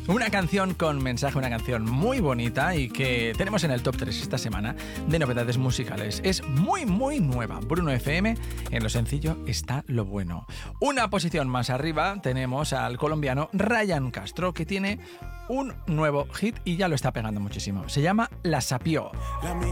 Una canción con mensaje, una canción muy bonita y que tenemos en el top 3 esta semana de novedades musicales. Es muy nueva. Bruno FM, en lo sencillo está lo bueno. Una posición más arriba tenemos al colombiano Ryan Castro, que tiene un nuevo hit y ya lo está pegando muchísimo. Se llama La Sapió. La mía